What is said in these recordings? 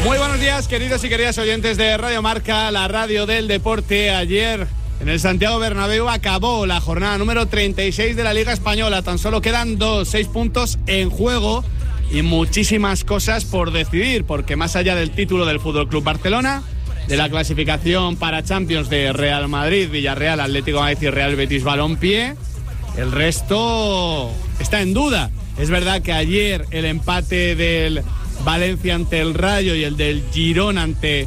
Muy buenos días, queridos y queridas oyentes de Radio Marca, la radio del deporte. Ayer en el Santiago Bernabéu acabó la jornada número 36 de la Liga Española. Tan solo quedan 6 puntos en juego y muchísimas cosas por decidir, porque más allá del título del FC Barcelona, de la clasificación para Champions de Real Madrid, Villarreal, Atlético de Madrid y Real Betis Balompié, el resto está en duda. Es verdad que ayer el empate del Valencia ante el Rayo y el del Girona ante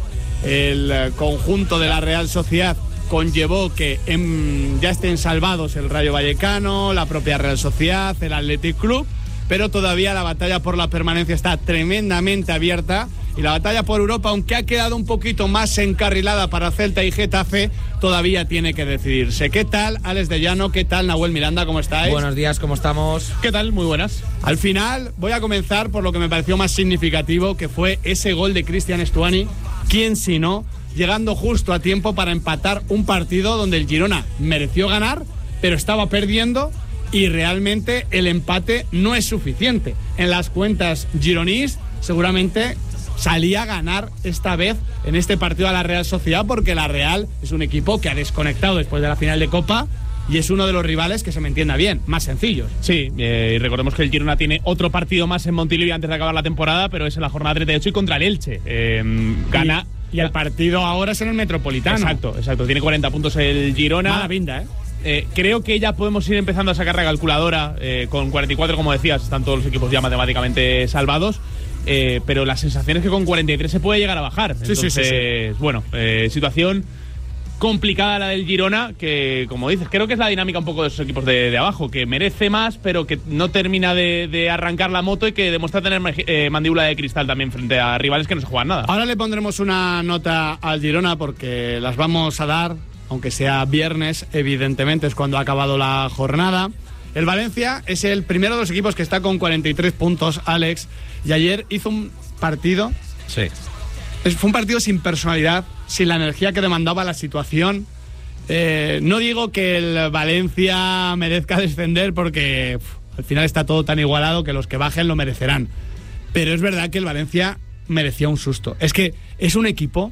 el conjunto de la Real Sociedad conllevó que ya estén salvados el Rayo Vallecano, la propia Real Sociedad, el Athletic Club, pero todavía la batalla por la permanencia está tremendamente abierta y la batalla por Europa, aunque ha quedado un poquito más encarrilada para Celta y Getafe, todavía tiene que decidirse. ¿Qué tal, Alex de Llano? ¿Qué tal, Nahuel Miranda? ¿Cómo estáis? Buenos días, ¿cómo estamos? ¿Qué tal? Muy buenas. Al final voy a comenzar por lo que me pareció más significativo, que fue ese gol de Cristian Stuani. ¿Quién si no? Llegando justo a tiempo para empatar un partido donde el Girona mereció ganar, pero estaba perdiendo y realmente el empate no es suficiente. En las cuentas gironís seguramente salía a ganar esta vez en este partido a la Real Sociedad, porque la Real es un equipo que ha desconectado después de la final de Copa y es uno de los rivales que se me entienda bien, más sencillos. Sí, y recordemos que el Girona tiene otro partido más en Montilivi antes de acabar la temporada, pero es en la jornada 38 y contra el Elche. Gana. Y el partido ahora es en el Metropolitano. Exacto. Tiene 40 puntos el Girona. Mala pinta, creo que ya podemos ir empezando a sacar la calculadora. Con 44, como decías, están todos los equipos ya matemáticamente salvados. Pero la sensación es que con 43 se puede llegar a bajar. Entonces, sí. Bueno, situación complicada la del Girona, que, como dices, creo que es la dinámica un poco de esos equipos de abajo, que merece más, pero que no termina de arrancar la moto y que demuestra tener mandíbula de cristal también frente a rivales que no se juegan nada. Ahora le pondremos una nota al Girona porque las vamos a dar, aunque sea viernes, evidentemente es cuando ha acabado la jornada. El Valencia es el primero de los equipos que está con 43 puntos, Alex, y ayer hizo un partido... Sí. Fue un partido sin personalidad, sin la energía que demandaba la situación. No digo que el Valencia merezca descender porque al final está todo tan igualado que los que bajen lo merecerán. Pero es verdad que el Valencia merecía un susto. Es que es un equipo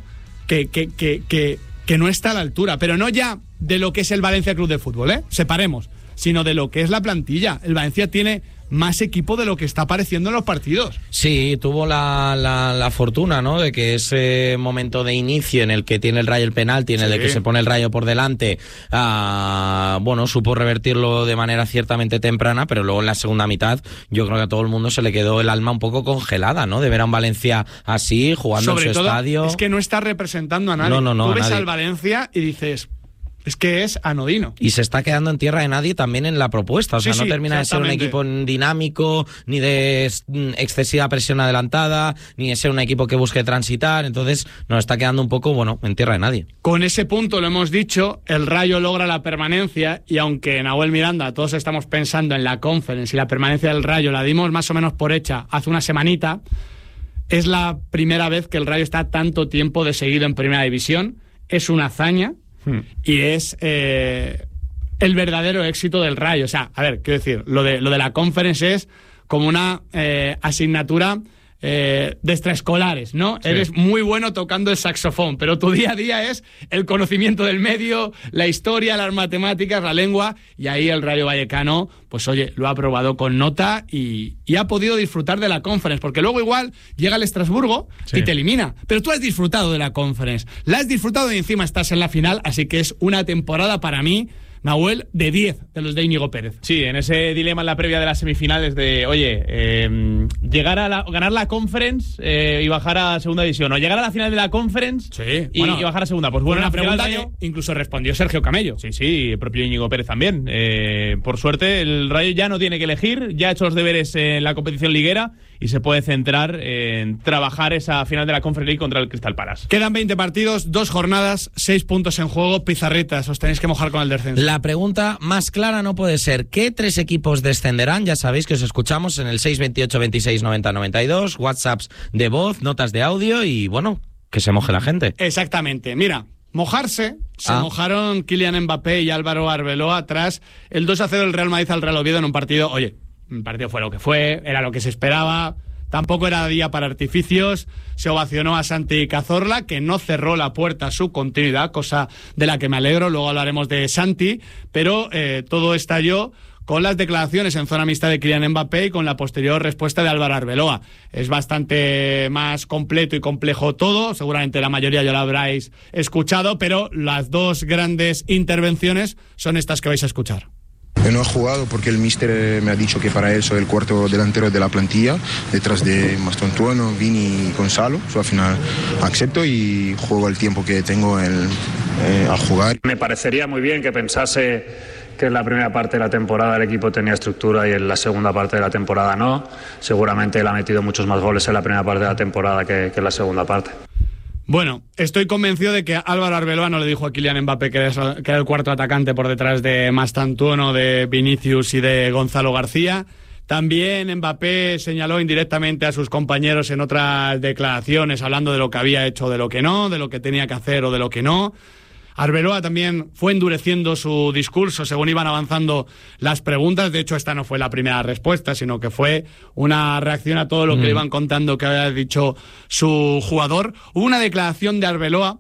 que no está a la altura, pero no ya de lo que es el Valencia Club de Fútbol, separemos, sino de lo que es la plantilla. El Valencia tiene más equipo de lo que está apareciendo en los partidos. Sí, tuvo la fortuna, ¿no?, de que ese momento de inicio en el que tiene el Rayo el penalti, en el de que se pone el Rayo por delante, supo revertirlo de manera ciertamente temprana, pero luego en la segunda mitad yo creo que a todo el mundo se le quedó el alma un poco congelada, ¿no?, de ver a un Valencia así, jugando sobre en su todo, estadio. Es que no está representando a nadie. No, tú ves nadie. Al Valencia y dices... Es que es anodino. Y se está quedando en tierra de nadie también en la propuesta. O sea, no termina de ser un equipo dinámico, ni de excesiva presión adelantada, ni de ser un equipo que busque transitar. Entonces nos está quedando un poco, en tierra de nadie. Con ese punto, lo hemos dicho, el Rayo logra la permanencia y aunque Nahuel Miranda, todos estamos pensando en la Conference y la permanencia del Rayo, la dimos más o menos por hecha hace una semanita, es la primera vez que el Rayo está tanto tiempo de seguido en Primera División. Es una hazaña. Y es el verdadero éxito del Rayo. O sea, a ver, quiero decir, lo de la Conference es como una asignatura de extraescolares, ¿no? Sí. Eres muy bueno tocando el saxofón, pero tu día a día es el conocimiento del medio, la historia, las matemáticas, la lengua, y ahí el Rayo Vallecano, pues oye, lo ha aprobado con nota y ha podido disfrutar de la Conference, porque luego igual llega el Estrasburgo y te elimina, pero tú has disfrutado de la Conference, la has disfrutado y encima estás en la final, así que es una temporada para mí, Nahuel, de 10 de los de Íñigo Pérez. Sí, en ese dilema en la previa de las semifinales de, llegar a ganar la Conference y bajar a segunda división, o llegar a la final de la Conference y bajar a segunda. Pues bueno, una pregunta que incluso respondió Sergio Camello. Sí, el propio Íñigo Pérez también. Por suerte, el Rayo ya no tiene que elegir, ya ha hecho los deberes en la competición liguera y se puede centrar en trabajar esa final de la Conference League contra el Crystal Palace. Quedan 20 partidos, 2 jornadas, 6 puntos en juego, pizarretas, os tenéis que mojar con el descenso. La pregunta más clara no puede ser ¿qué 3 equipos descenderán? Ya sabéis que os escuchamos en el 628 26 90 92, WhatsApps de voz, notas de audio y que se moje la gente. Exactamente, mira, mojarse, se mojaron Kylian Mbappé y Álvaro Arbeloa tras el 2-0 del Real Madrid al Real Oviedo en un partido, el partido fue lo que fue, era lo que se esperaba, tampoco era día para artificios. Se ovacionó a Santi Cazorla, que no cerró la puerta a su continuidad, cosa de la que me alegro. Luego hablaremos de Santi, pero todo estalló con las declaraciones en zona mixta de Kylian Mbappé y con la posterior respuesta de Álvaro Arbeloa. Es bastante más completo y complejo todo, seguramente la mayoría ya lo habréis escuchado, pero las dos grandes intervenciones son estas que vais a escuchar. Yo no he jugado porque el míster me ha dicho que para él soy el cuarto delantero de la plantilla, detrás de Mastantuono, Vini y Gonzalo. Al final acepto y juego el tiempo que tengo a jugar. Me parecería muy bien que pensase que en la primera parte de la temporada el equipo tenía estructura y en la segunda parte de la temporada no. Seguramente él ha metido muchos más goles en la primera parte de la temporada que en la segunda parte. Bueno, estoy convencido de que Álvaro Arbeloa no le dijo a Kylian Mbappé que era el cuarto atacante por detrás de Mastantuono, de Vinicius y de Gonzalo García. También Mbappé señaló indirectamente a sus compañeros en otras declaraciones, hablando de lo que había hecho, de lo que no, de lo que tenía que hacer o de lo que no. Arbeloa también fue endureciendo su discurso según iban avanzando las preguntas. De hecho, esta no fue la primera respuesta, sino que fue una reacción a todo lo que le iban contando que había dicho su jugador. Hubo una declaración de Arbeloa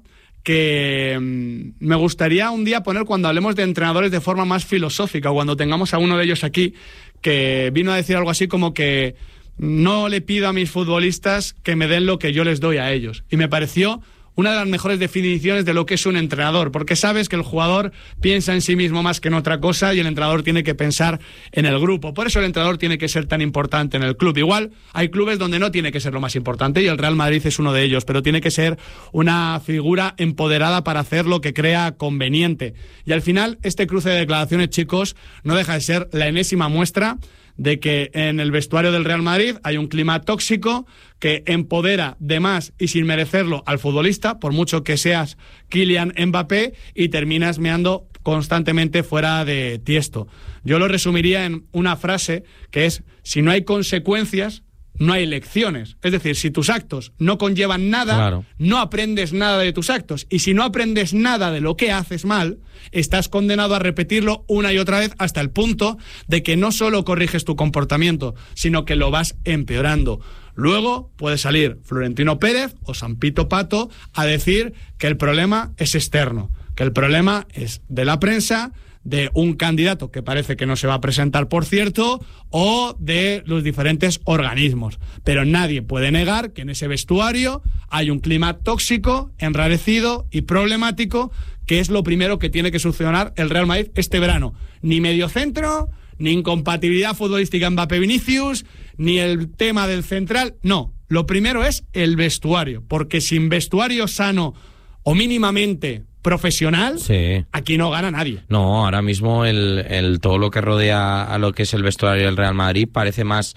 que me gustaría un día poner cuando hablemos de entrenadores de forma más filosófica, o cuando tengamos a uno de ellos aquí, que vino a decir algo así como que no le pido a mis futbolistas que me den lo que yo les doy a ellos. Y me pareció una de las mejores definiciones de lo que es un entrenador, porque sabes que el jugador piensa en sí mismo más que en otra cosa y el entrenador tiene que pensar en el grupo. Por eso el entrenador tiene que ser tan importante en el club. Igual hay clubes donde no tiene que ser lo más importante y el Real Madrid es uno de ellos, pero tiene que ser una figura empoderada para hacer lo que crea conveniente. Y al final este cruce de declaraciones, chicos, no deja de ser la enésima muestra de que en el vestuario del Real Madrid hay un clima tóxico que empodera de más y sin merecerlo al futbolista, por mucho que seas Kylian Mbappé, y terminas meando constantemente fuera de tiesto. Yo lo resumiría en una frase que es: si no hay consecuencias, no hay lecciones. Es decir, si tus actos no conllevan nada, claro, no aprendes nada de tus actos. Y si no aprendes nada de lo que haces mal, estás condenado a repetirlo una y otra vez hasta el punto de que no solo corriges tu comportamiento, sino que lo vas empeorando. Luego puede salir Florentino Pérez o Sampito Pato a decir que el problema es externo, que el problema es de la prensa, de un candidato que parece que no se va a presentar, por cierto, o de los diferentes organismos. Pero nadie puede negar que en ese vestuario hay un clima tóxico, enrarecido y problemático, que es lo primero que tiene que solucionar el Real Madrid este verano. Ni mediocentro, ni incompatibilidad futbolística Mbappé-Vinicius, ni el tema del central. No, lo primero es el vestuario, porque sin vestuario sano o mínimamente profesional, sí, aquí no gana nadie. No, ahora mismo el todo lo que rodea a lo que es el vestuario del Real Madrid parece más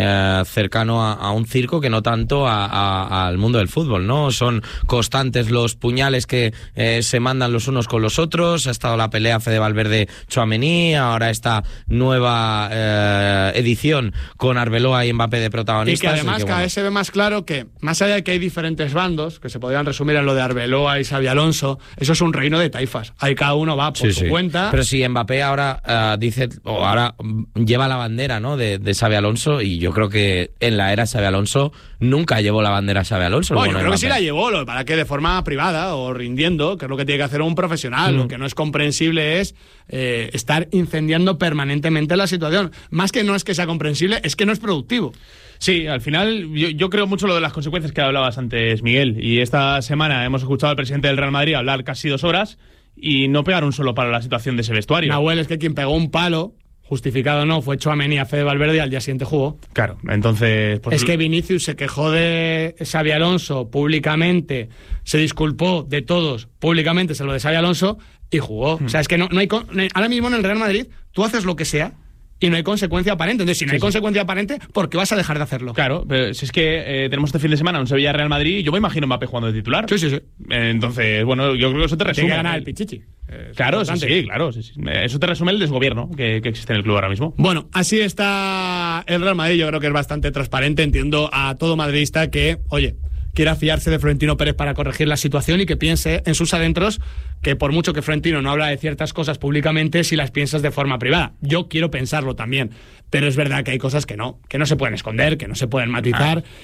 cercano a un circo que no tanto al mundo del fútbol, ¿no? Son constantes los puñales que se mandan los unos con los otros. Ha estado la pelea Fede Valverde-Tchouaméni, ahora esta nueva edición con Arbeloa y Mbappé de protagonistas. Y que además cada vez se ve más claro que, más allá de que hay diferentes bandos, que se podrían resumir en lo de Arbeloa y Xabi Alonso, eso es un reino de taifas. Ahí cada uno va por su cuenta. Pero si Mbappé ahora dice, o ahora lleva la bandera, ¿no?, de Xabi Alonso, y yo creo que en la era Xabi Alonso nunca llevó la bandera Xabi Alonso. Bueno, yo creo que sí la llevó, para que de forma privada o rindiendo, que es lo que tiene que hacer un profesional. Lo que no es comprensible es estar incendiando permanentemente la situación. Más que no es que sea comprensible, es que no es productivo. Sí, al final yo creo mucho lo de las consecuencias que hablabas antes, Miguel, y esta semana hemos escuchado al presidente del Real Madrid hablar casi 2 horas y no pegar un solo palo a la situación de ese vestuario. Nahuel, es que quien pegó un palo, justificado o no, fue Tchouaméni a Fede Valverde y al día siguiente jugó. Claro, entonces... Pues, es que Vinicius se quejó de Xabi Alonso públicamente, se disculpó de todos públicamente, se lo de Xabi Alonso, y jugó. O sea, es que no hay ahora mismo en el Real Madrid tú haces lo que sea y no hay consecuencia aparente. Entonces, si no hay consecuencia aparente, ¿por qué vas a dejar de hacerlo? Claro, pero si es que tenemos este fin de semana un Sevilla-Real Madrid, yo me imagino Mbappé jugando de titular. Sí. Entonces, bueno, yo creo que eso te resume. Tiene que ganar el Pichichi. Claro, sí. Eso te resume el desgobierno que existe en el club ahora mismo. Bueno, así está el Real Madrid. Yo creo que es bastante transparente. Entiendo a todo madridista que, oye, quiera fiarse de Florentino Pérez para corregir la situación y que piense en sus adentros que por mucho que Florentino no habla de ciertas cosas públicamente, si las piensas de forma privada. Yo quiero pensarlo también, pero es verdad que hay cosas que no se pueden esconder, que no se pueden matizar